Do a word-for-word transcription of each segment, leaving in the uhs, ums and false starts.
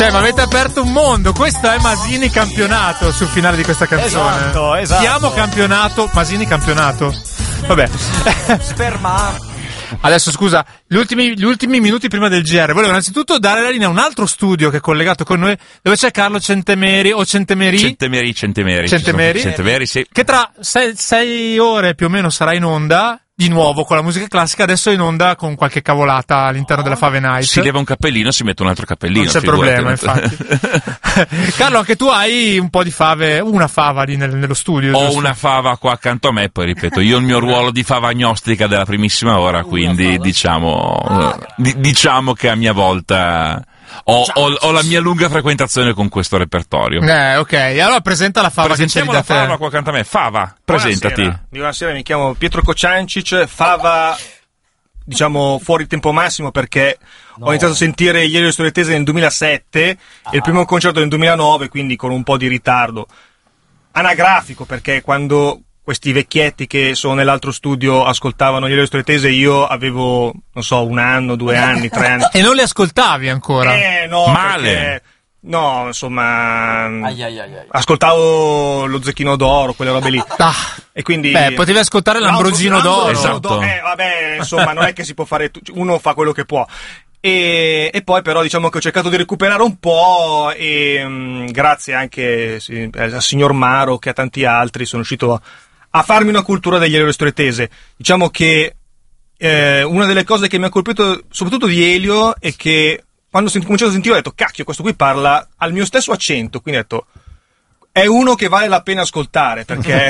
Cioè, ma avete aperto un mondo. Questo è Masini campionato sul finale di questa canzone. Esatto, esatto. Chiamo campionato, Masini campionato. Vabbè. Sperma. Adesso scusa, gli ultimi, gli ultimi minuti prima del G R volevo innanzitutto dare la linea a un altro studio che è collegato con noi, dove c'è Carlo Centemeri o Centemeri Centemeri, Centemeri Centemeri, Centemeri sì. Che tra sei, sei ore più o meno sarà in onda di nuovo con la musica classica, adesso è in onda con qualche cavolata all'interno della Fave Night. Si leva un cappellino, si mette un altro cappellino. Non c'è problema, infatti. Carlo, anche tu hai un po' di fave, una fava lì nel, nello studio. Ho giusto? una fava qua accanto a me, poi ripeto, io ho il mio ruolo di fava agnostica della primissima ora, quindi diciamo, di, diciamo che a mia volta ho, ho, ho la mia lunga frequentazione con questo repertorio. Eh, ok, allora presenta la fava. Presentiamo che la c'è lì da fava qua accanto a me. Fava, presentati. Buonasera. Buonasera, mi chiamo Pietro Kociancic, fava, diciamo, fuori tempo massimo perché no. Ho iniziato a sentire ieri le storie tese nel duemilasette ah. e il primo concerto nel duemilanove, quindi con un po' di ritardo. Anagrafico, perché quando questi vecchietti che sono nell'altro studio ascoltavano ieri le storie tese, io avevo, non so, un anno, due anni, tre anni. E non li ascoltavi ancora? Eh, no, male. Perché, no, insomma, ai, ai, ai, ai. ascoltavo lo Zecchino d'Oro, quelle robe lì. Ah. E quindi beh, potevi ascoltare l'Ambrogino d'Oro. Esatto. Eh, vabbè, insomma, non è che si può fare, uno fa quello che può. E, e poi però diciamo che ho cercato di recuperare un po' e mh, grazie anche sì, al signor Maro che a tanti altri sono riuscito a, a farmi una cultura degli Elio Storie Tese. Diciamo che eh, una delle cose che mi ha colpito soprattutto di Elio è che quando ho cominciato a sentire ho detto cacchio, questo qui parla al mio stesso accento, quindi ho detto è uno che vale la pena ascoltare perché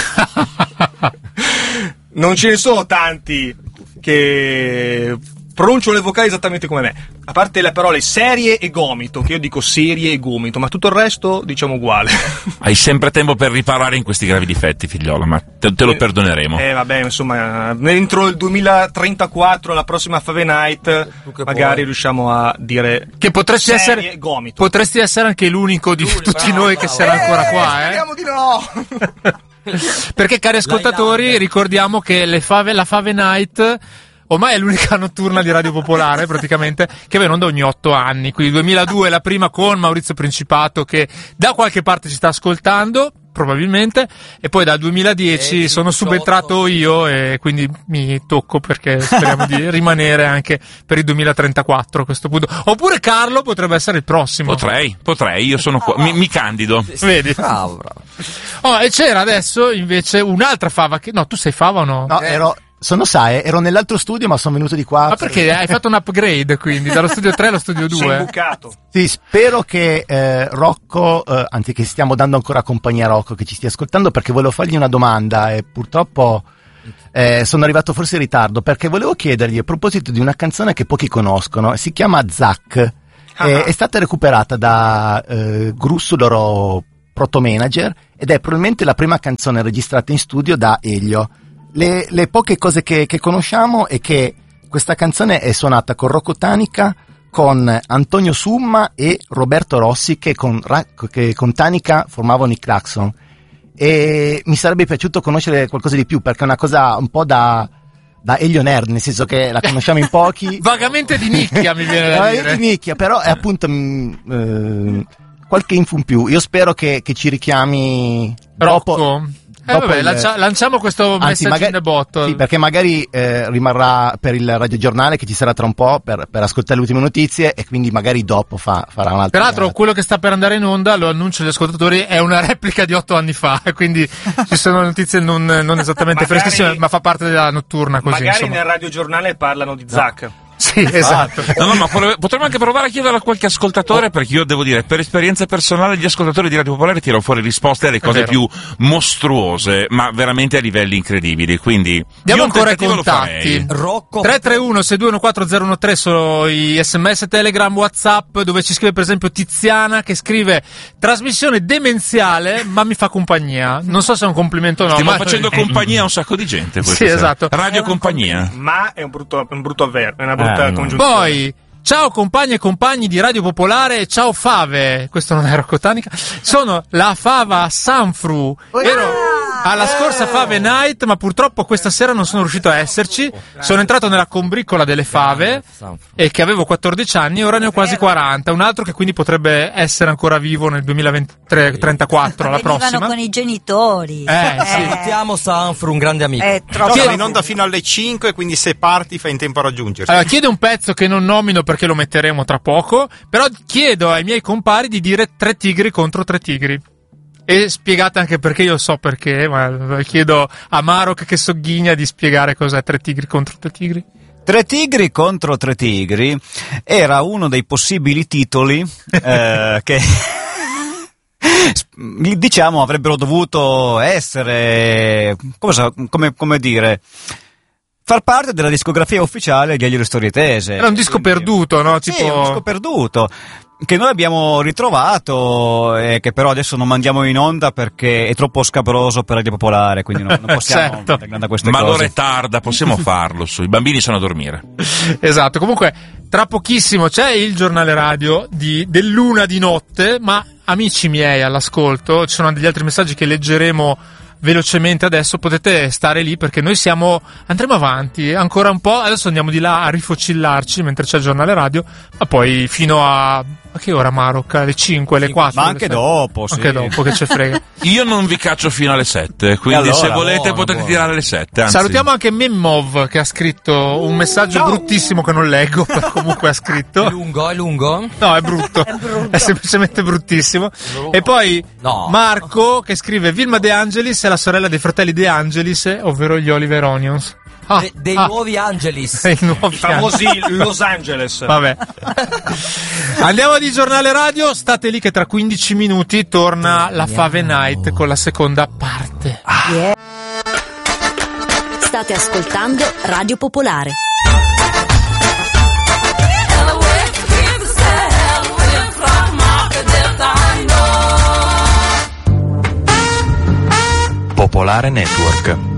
non ce ne sono tanti che pronunciano le vocali esattamente come me, a parte le parole serie e gomito, che io dico serie e gomito, ma tutto il resto diciamo uguale. Hai sempre tempo per riparare in questi gravi difetti, figliola, ma te, te lo perdoneremo. Eh vabbè, insomma, entro il duemilatrentaquattro, la prossima Fave Night, magari puoi. Riusciamo a dire che potresti serie essere e gomito. Potresti essere anche l'unico di l'unico, tutti bravo, noi bravo. Che sarà eh, ancora qua, eh. Speriamo di no. Perché cari ascoltatori, ricordiamo che le fave, la Fave Night ormai è l'unica notturna di Radio Popolare praticamente che va in onda ogni otto anni, quindi duemiladue la prima con Maurizio Principato che da qualche parte ci sta ascoltando probabilmente, e poi dal duemiladieci eh, sono subentrato io e quindi mi tocco perché speriamo di rimanere anche per il duemilatrentaquattro a questo punto, oppure Carlo potrebbe essere il prossimo. Potrei, potrei, io sono qua, mi, mi candido. Vedi? Bravo, bravo. Oh, e c'era adesso invece un'altra fava che, no, tu sei fava o no? No, ero... Sono Sae, ero nell'altro studio ma sono venuto di qua. Ma perché hai fatto un upgrade quindi dallo studio tre allo studio due? Sei bucato. Sì, spero che eh, Rocco, eh, anzi che stiamo dando ancora compagnia a Rocco che ci stia ascoltando, perché volevo fargli una domanda e purtroppo eh, sono arrivato forse in ritardo, perché volevo chiedergli a proposito di una canzone che pochi conoscono, si chiama Zack, ah. eh, è stata recuperata da eh, Grusso, loro proto manager, ed è probabilmente la prima canzone registrata in studio da Elio. Le, le poche cose che, che conosciamo è che questa canzone è suonata con Rocco Tanica, con Antonio Summa e Roberto Rossi, che con, che con Tanica formavano i Claxon, e mi sarebbe piaciuto conoscere qualcosa di più perché è una cosa un po' da, da Elio Nerd, nel senso che la conosciamo in pochi. Vagamente di nicchia mi viene da dire. Di nicchia, però è appunto mh, eh, qualche info in più. Io spero che, che ci richiami Rocco. Dopo, Eh vabbè, il... lancia, lanciamo questo Anzi, messaggio magari, in the bottle. Sì, perché magari eh, rimarrà per il radiogiornale che ci sarà tra un po' per, per ascoltare le ultime notizie, e quindi magari dopo fa, farà un'altra. Peraltro quello che sta per andare in onda, lo annuncio agli ascoltatori, è una replica di otto anni fa, quindi ci sono notizie non, non esattamente magari, freschissime, ma fa parte della notturna così. Magari insomma. nel radiogiornale parlano di Zack. No. Sì, esatto. No, no, ma potremmo anche provare a chiederlo a qualche ascoltatore, perché io devo dire, per esperienza personale, gli ascoltatori di Radio Popolare tirano fuori risposte alle cose più mostruose, ma veramente a livelli incredibili. Quindi diamo ancora i contatti. tre tre uno sei due uno quattro zero uno tre sono i sms, Telegram, WhatsApp, dove ci scrive per esempio Tiziana che scrive trasmissione demenziale ma mi fa compagnia. Non so se è un complimento o no. Stiamo ma facendo compagnia a un sacco di gente. Sì, esatto. Radio compagnia. Ma è un brutto, un brutto avverbio, è una brutta Eh, congiunzione. Poi, ciao compagni e compagni di Radio Popolare, ciao fave, questo non è Rocco Tanica, sono la fava Sanfru, ero, alla scorsa Fave Night, ma purtroppo questa sera non sono riuscito a esserci. Sono entrato nella combriccola delle fave e che avevo quattordici anni e ora ne ho quasi quaranta. Un altro che quindi potrebbe essere ancora vivo nel duemilatrentaquattro, la Venivano prossima. con i genitori. Eh, sì. Salutiamo Sanfru, un grande amico. È troppo. Siamo in onda fino alle cinque, quindi se parti fai in tempo a raggiungerci. Allora, chiedo un pezzo che non nomino perché lo metteremo tra poco, però chiedo ai miei compari di dire tre tigri contro tre tigri. E spiegate anche perché, io so perché, ma chiedo a Marok che sogghigna di spiegare cos'è tre tigri contro tre tigri. Tre tigri contro tre tigri era uno dei possibili titoli eh, che diciamo avrebbero dovuto essere, come, come, come dire, far parte della discografia ufficiale di Aglio e Storie Tese. Era un disco Quindi, perduto, no? Sì, Tipo... un disco perduto che noi abbiamo ritrovato e che però adesso non mandiamo in onda perché è troppo scabroso per Radio Popolare, quindi non, non possiamo Certo. da queste Ma cose. l'ora è tarda, possiamo farlo, su. I bambini sono a dormire. Esatto, comunque tra pochissimo c'è il giornale radio di, dell'una di notte, ma amici miei all'ascolto, ci sono degli altri messaggi che leggeremo velocemente adesso, potete stare lì perché noi siamo, andremo avanti ancora un po', adesso andiamo di là a rifocillarci mentre c'è il giornale radio, ma poi fino a, a che ora Marok? Alle cinque, alle quattro? Ma anche alle dopo, anche sì. dopo, che ci frega. Io non vi caccio fino alle sette, quindi Allora, se volete buono, potete buono. tirare alle sette. Anzi. Salutiamo anche Memov che ha scritto un messaggio bruttissimo che non leggo, però comunque ha scritto. È lungo, è lungo? No, è brutto. È brutto. È semplicemente bruttissimo. E poi No. Marco che scrive: Vilma De Angelis è la sorella dei fratelli De Angelis, ovvero gli Oliver Onions. Ah, De- dei ah, nuovi Angelis. i nuovi I famosi Los Angeles. Vabbè. Andiamo di giornale radio, state lì che tra quindici minuti torna la Fave Night con la seconda parte. State ascoltando Radio Popolare. Popolare Network.